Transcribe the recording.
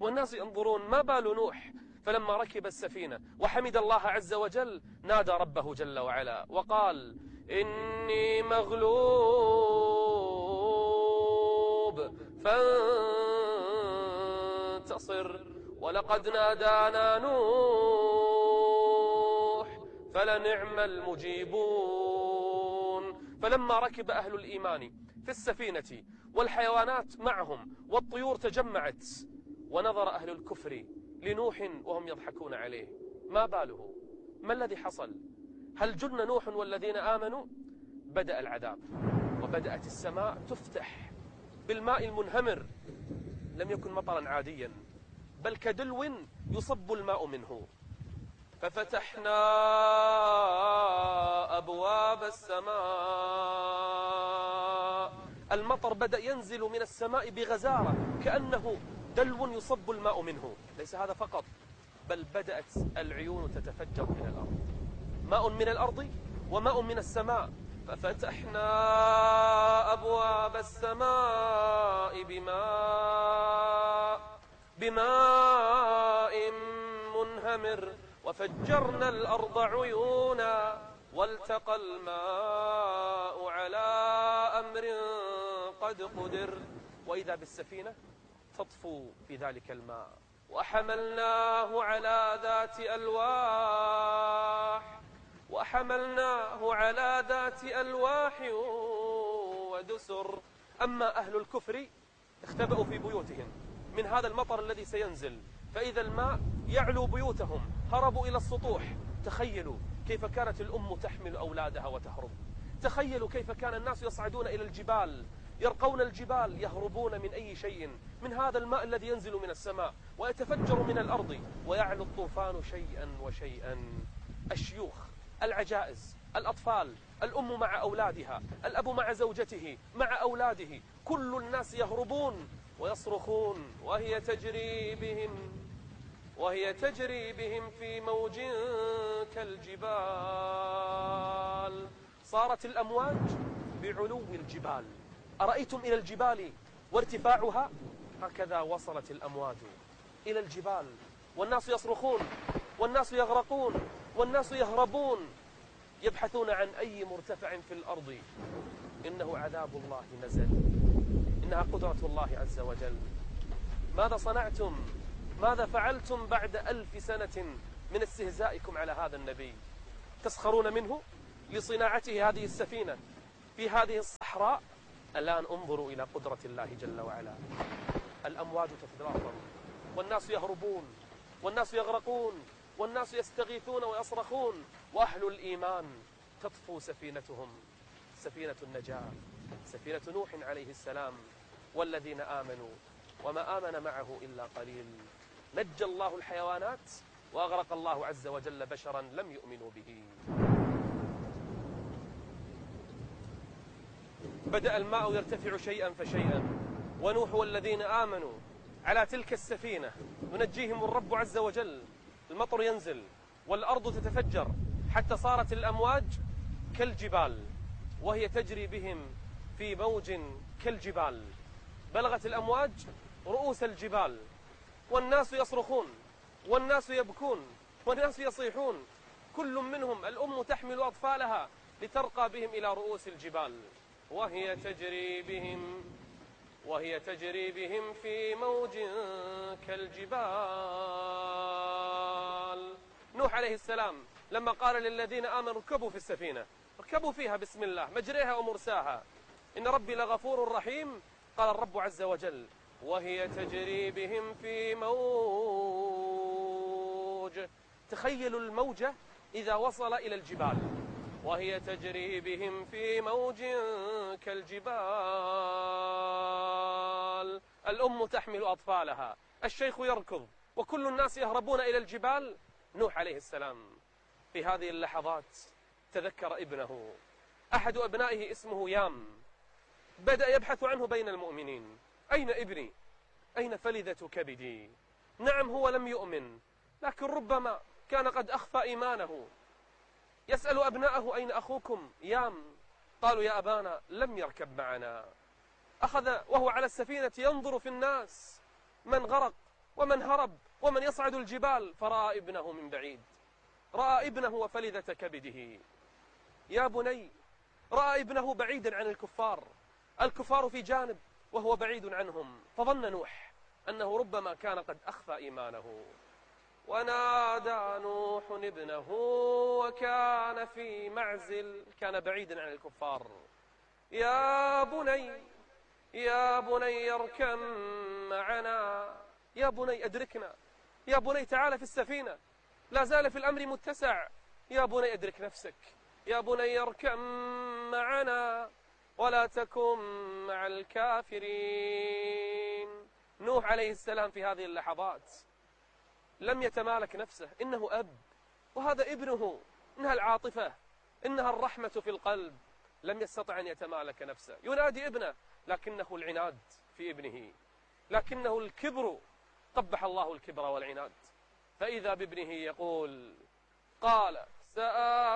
والناس ينظرون ما بال نوح. فلما ركب السفينة وحمد الله عز وجل نادى ربه جل وعلا وقال: إني مغلوب فانتصر، ولقد نادانا نوح فلنعم المجيبون. فلما ركب أهل الإيمان في السفينة والحيوانات معهم والطيور تجمعت، ونظر أهل الكفر لنوح وهم يضحكون عليه، ما باله؟ ما الذي حصل؟ هل جن نوح والذين آمنوا؟ بدأ العذاب، وبدأت السماء تفتح بالماء المنهمر. لم يكن مطرا عاديا، بل كدلو يصب الماء منه. ففتحنا أبواب السماء، المطر بدأ ينزل من السماء بغزارة كأنه دلو يصب الماء منه. ليس هذا فقط، بل بدأت العيون تتفجر من الأرض، ماء من الأرض وماء من السماء. ففتحنا أبواب السماء بماء منهمر، وفجرنا الأرض عيونا، والتقى الماء على أمر قد قدر. وإذا بالسفينة تطفو في ذلك الماء، وحملناه على ذات ألواح ودسر. أما أهل الكفر اختبأوا في بيوتهم من هذا المطر الذي سينزل، فإذا الماء يعلو بيوتهم هربوا إلى السطوح. تخيلوا كيف كانت الأم تحمل أولادها وتهرب. تخيلوا كيف كان الناس يصعدون إلى الجبال، يرقون الجبال، يهربون من أي شيء من هذا الماء الذي ينزل من السماء ويتفجر من الأرض، ويعلو الطوفان شيئا وشيئا. الشيوخ، العجائز، الأطفال، الأم مع أولادها، الأب مع زوجته مع أولاده، كل الناس يهربون ويصرخون، وهي تجري بهم في موج كالجبال. صارت الأمواج بعلو الجبال. أرأيتم إلى الجبال وارتفاعها؟ هكذا وصلت الأمواج إلى الجبال، والناس يصرخون، والناس يغرقون، والناس يهربون، يبحثون عن أي مرتفع في الأرض. إنه عذاب الله نزل، إنها قدرة الله عز وجل. ماذا صنعتم؟ ماذا فعلتم بعد 1000 سنة من استهزائكم على هذا النبي؟ تسخرون منه لصناعته هذه السفينة في هذه الصحراء. الآن انظروا إلى قدرة الله جل وعلا. الأمواج تتضافر، والناس يهربون، والناس يغرقون، والناس يستغيثون ويصرخون، وأهل الإيمان تطفو سفينتهم، سفينة النجاة، سفينة نوح عليه السلام والذين آمنوا، وما آمن معه إلا قليل. نجى الله الحيوانات وأغرق الله عز وجل بشرا لم يؤمنوا به. بدأ الماء يرتفع شيئا فشيئا، ونوح والذين آمنوا على تلك السفينة ينجيهم الرب عز وجل. المطر ينزل والأرض تتفجر حتى صارت الأمواج كالجبال، وهي تجري بهم في موج كالجبال. بلغت الأمواج رؤوس الجبال، والناس يصرخون، والناس يبكون، والناس يصيحون، كل منهم الأم تحمل أطفالها لترقى بهم إلى رؤوس الجبال، وهي تجري بهم في موج كالجبال. نوح عليه السلام لما قال للذين آمنوا اركبوا في السفينة، اركبوا فيها بسم الله مجريها ومرساها إن ربي لغفور رحيم، قال الرب عز وجل: وهي تجري بهم في موج. تخيلوا الموجة إذا وصل إلى الجبال، وهي تجري بهم في موج كالجبال. الأم تحمل أطفالها، الشيخ يركض، وكل الناس يهربون إلى الجبال. نوح عليه السلام في هذه اللحظات تذكر ابنه، أحد أبنائه اسمه يام، بدأ يبحث عنه بين المؤمنين: أين ابني؟ أين فلذة كبدي؟ نعم هو لم يؤمن، لكن ربما كان قد أخفى إيمانه. يسأل أبناءه: أين أخوكم يام؟ قالوا: يا أبانا لم يركب معنا. أخذ وهو على السفينة ينظر في الناس، من غرق ومن هرب ومن يصعد الجبال، فرأى ابنه من بعيد، رأى ابنه وفلذة كبده. يا بني، رأى ابنه بعيدا عن الكفار، الكفار في جانب وهو بعيد عنهم، فظن نوح أنه ربما كان قد أخفى إيمانه. ونادى نوح ابنه وكان في معزل، كان بعيدا عن الكفار، يا بني اركب معنا، يا بني أدركنا، يا بني تعال في السفينة، لا زال في الأمر متسع، يا بني أدرك نفسك، يا بني اركب معنا ولا تكن مع الكافرين. نوح عليه السلام في هذه اللحظات لم يتمالك نفسه، إنه أب وهذا ابنه، إنها العاطفة، إنها الرحمة في القلب، لم يستطع أن يتمالك نفسه، ينادي ابنه، لكنه العناد في ابنه، لكنه الكبر، قبح الله الكبر والعناد. فإذا بابنه يقول قال